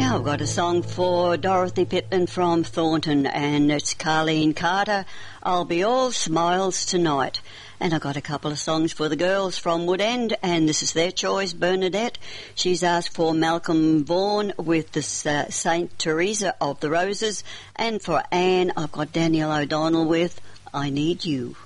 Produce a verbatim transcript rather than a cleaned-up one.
Now I've got a song for Dorothy Pittman from Thornton, and it's Carleen Carter, I'll Be All Smiles Tonight. And I've got a couple of songs for the girls from Woodend, and this is their choice, Bernadette. She's asked for Malcolm Vaughan with the uh, Saint Teresa of the Roses, and for Anne, I've got Danielle O'Donnell with I Need You.